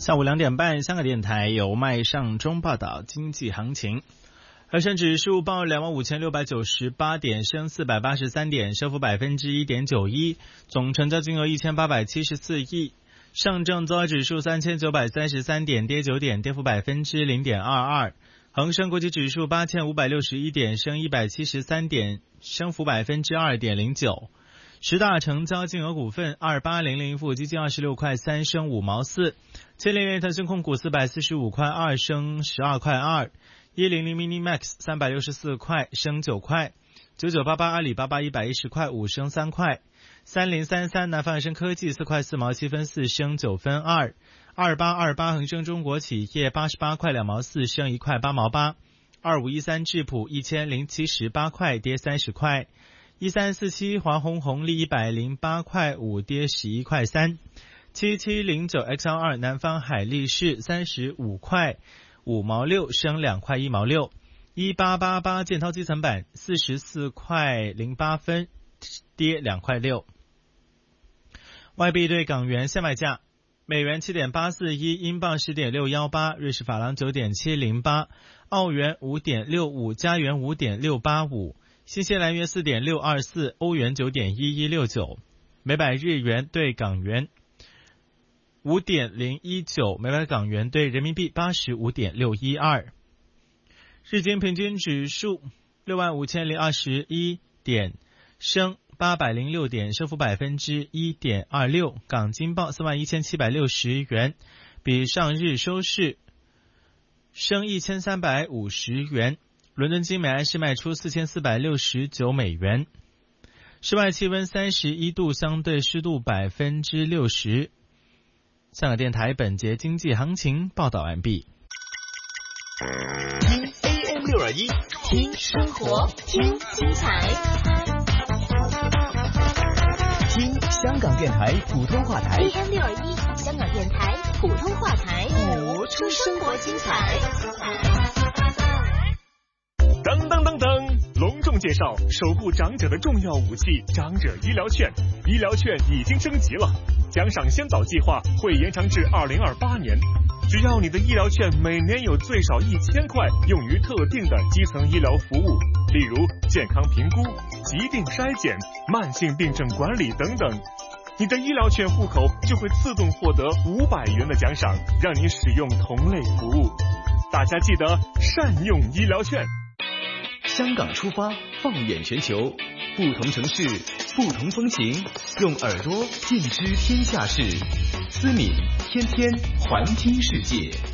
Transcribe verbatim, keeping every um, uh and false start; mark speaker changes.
Speaker 1: 下午两点半，香港电台由麦尚中报道经济行情。恒生指数报两万五千六百九十八点，升四百八十三点，升幅百分之一点九一，总成交金额一千八百七十四亿。上证综合指数三千九百三十三点，跌九点，跌幅百分之零点二二。恒生国际指数八千五百六十一点，升一百七十三点，升幅百分之二点零九。十大成交金额股份，二八零零富基金二十六块三升五毛四，千联联腾讯控股四百四十五块二升十二块二，一零零 mini max 三百六十四块升九块，九九八八阿里巴巴一百一十块五升三块，三零三三南方恒生科技四块四毛七分四升九分二，二八二八恒生中国企业八十八块两毛四升一块八毛八，二五一三智普一千零七十八块跌三十块。一三四七华虹红利一百零八块五跌十一块三，七七零九 X L 二南方海力士三十五块五毛六升两块一毛六，一八八八建滔基层板四十四块零八分跌两块六。外币对港元现卖价：美元七点八四一，英镑十点六一八，瑞士法郎九点七零八，澳元五点六五，加元五点六八五。新西兰元 四点六二四，欧元 九点一一六九，每百日元对港元 五点零一九，每百港元对人民币 八十五点六一二。日经平均指数六万五千零二十一点，升八百零六点，升幅百分之一点二六。港金报四万一千七百六十元，比上日收市升一千三百五十元。伦敦金每安士卖出四千四百六十九美元。室外气温三十一度，相对湿度百分之六十。香港电台本节经济行情报道完毕。
Speaker 2: 听 A M 六二一，听生活，听精彩，
Speaker 3: 听香港电台普通话台
Speaker 2: A M 六二一，香港电台普通话台，活出生活精彩。
Speaker 4: 噔噔噔噔！隆重介绍守护长者的重要武器——长者医疗券。医疗券已经升级了，奖赏先导计划会延长至二零二八年。只要你的医疗券每年有最少一千块用于特定的基层医疗服务，例如健康评估、疾病筛检、慢性病症管理等等，你的医疗券户口就会自动获得五百元的奖赏，让你使用同类服务。大家记得善用医疗券。
Speaker 3: 香港出发，放眼全球，不同城市，不同风情，用耳朵尽知天下事。思敏天天环听世界。